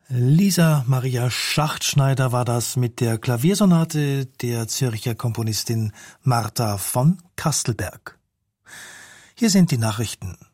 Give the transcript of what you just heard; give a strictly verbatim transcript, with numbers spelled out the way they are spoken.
Lisa Maria Schachtschneider war das mit der Klaviersonate der Zürcher Komponistin Martha von Kastelberg. Hier sind die Nachrichten.